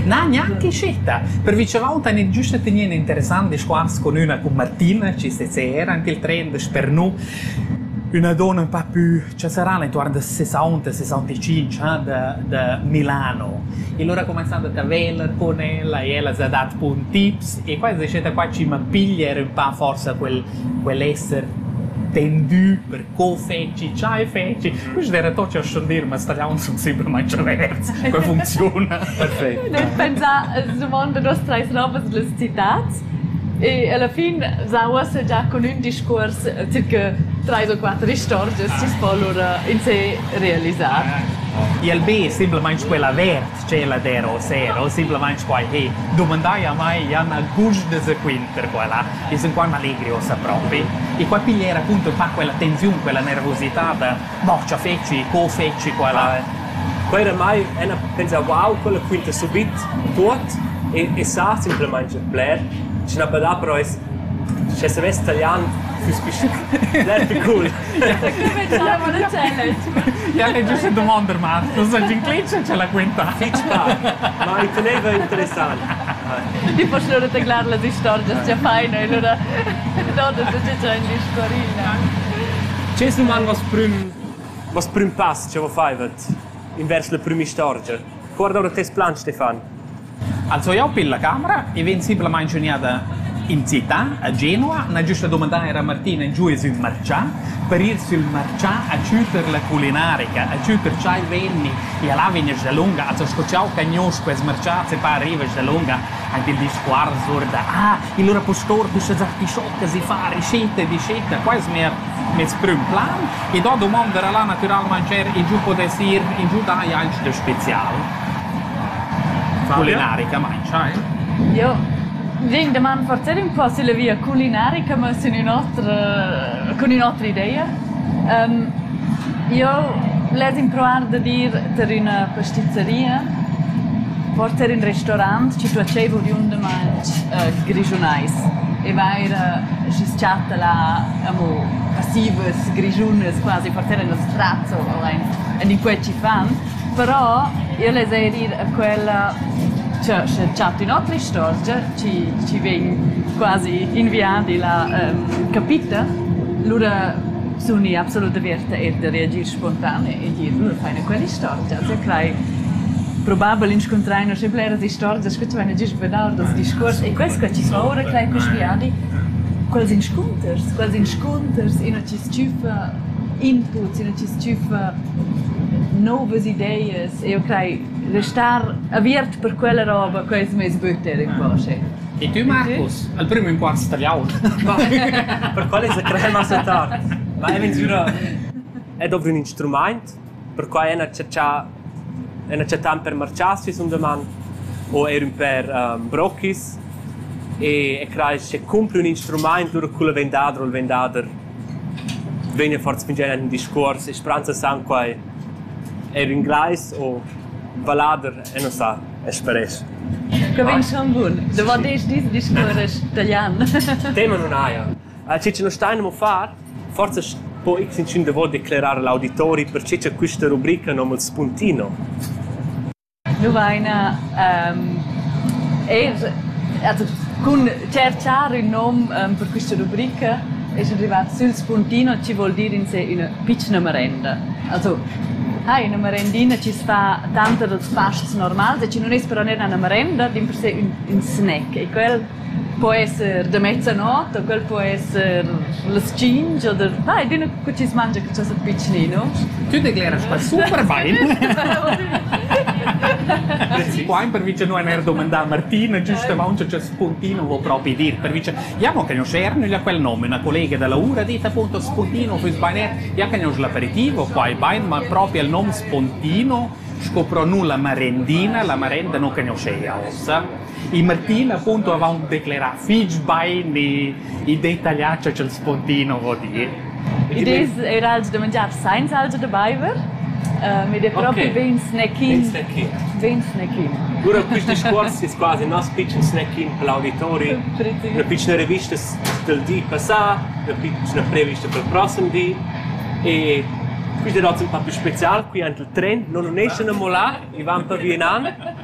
No, neanche scelta. Per vicevauta ne giusto tenere interessante squars con una con Martina, ci se era anche il trend per noi. Una donna un po' più, ci sarà intorno ai 60-65 da Milano. E allora ha cominciato a vedere con ella e ella ci ha dato un tips e qua ci mi piglia un po' forse quell'essere tendu per co-feci, c'hai feci. Questo era tutto a scendere, ma stagliamo sono sempre mai diversi. Come funziona? Perfetto. Nel pensare, se mondo nos trais robes delle città e alla fine Sauas già con un discorso circa 3 o 4 storie ci si può allora in sé realizzare. E il B è semplicemente quella verde, c'è la dera o sera, o semplicemente qua, hey, domandai a mai, hanno gusto di quinter quella, e sono qua allegri o saproppi. E qua pigliare appunto un po' quella tensione, quella nervosità da, boh, ci feci, co-feci, quella. Qua era mai, pensa, wow, quella quinta subito, tutto, e sa semplicemente, Blair, ci n'ha da però è, se avesse tagliato, Blair più cool. Facciamo una challenge. E anche giusto domandare, ma non so, in cliccia c'è la quinta. Fitch pa, ma mi teneva interessante. Ti posso loro tagliare le storie, già fai, e allora dopo c'è già in discorina. C'è un man was prim pass, ce lo fai, inverso le prime storie. Guarda ora te plan, Stefan. Also io ho la camera e vengo semplicemente ingegneria in città, a Genova, una giusta domanda era Martina giù sul marcià, per ir sul marcià a chiudere la culinarica, a chiudere c'hai venni e là viene già lunga, also scocciao cagnos quel marcià se pa arriva già lunga, anche il discorso da il loro postor questa zartisciocca si fa ricette di scelta, quasi mi sprum plan e do domandare là naturalmente e giù potessi ir in giù dai anche di speciale. Culinarica mangia, Io vengo domani forse un po' sulla via culinarica, ma con un'altra idea. Io l'ho imparato a dire per una pasticceria, forse in un ristorante, ci facevo di un domani grigionais. E va era schiacciata là, passive, grigiones quasi, forse era uno strazzo, e di cui ci fanno. Però io le devo dire a quella, cioè in altre storie ci vengono quasi inviati la capita, allora sono assolutamente e di reagire spontaneo e dire, allora fai quelle storie, cioè crei probabilmente incontrare sempre le storie, che ci vanno già a vedere il discorso e questo che ci sono ora crei questi viadi, quali sconters, e non ci stufa input, e non ci stufa nuove idee e io credo restare aperto per quella roba che mi sbutta un po'. E tu Marcus, al primo in quarto tagliato. Per quale si crea massa tardi? Ma è vero, è dove un strumento, per cui è una città per marciarsi su un domani, o è per brocchis, e credo che compri un strumento dove quello vendador o il vendador viene forse fingere un discorso e speranza sangue è in inglese o balader e non sa, è speresso. Che ben sono buono, devo dire questo discorso italiano. Tema non hai. Se non stai a fare, forse poi X in devo dichiarare all'auditori perché c'è questa rubrica nome spuntino. Noi vaina con cercare un nome per questa rubrica è arrivato sul spuntino, ci vuol dire in sé una piccola merenda. In una merendina ci fa tanto del pasto normale, se non è però una merenda, di per sé un snack. E quel può essere da mezzanotte, quel può essere le 5, o di che ci si mangia che c'è il piccolino. Tu declari qua super bene. Qua per vice noi ne domandare a Martina, giustamente c'è spuntino, vuol proprio dire, per vice, io che non c'erano già quel nome, una collega della URA dite appunto spuntino, fu sbagliato, io che non c'è l'aperitivo, qua è bene, ma proprio il nome spuntino, scopro nulla merendina, la merenda non che non c'è, ossa. E Martina appunto aveva un declarato, figlio bene, i dettagliati c'è il spuntino, vuol dire. Idee era da mangiare senza dabei. Mi è proprio ben snacking. Ben snacking. Ora questo discorso è quasi il nostro piccolo snacking per l'auditori. Una piccola rivista del dì passato, una piccola prevista per il prossimo dì. E questo è un po' più speciale, qui anche il trend non esce a molare, e va un po' via in anno.